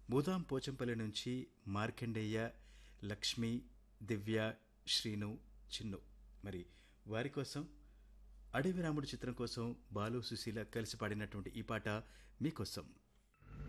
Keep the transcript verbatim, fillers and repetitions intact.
భూదాం పోచంపల్లి నుంచి మార్కండేయ, లక్ష్మి, దివ్య, శ్రీను, చిన్ను మరి వారి కోసం అడవి రాముడు చిత్రం కోసం బాలు సుశీల కలిసి పాడినటువంటి ఈ పాట మీకోసం.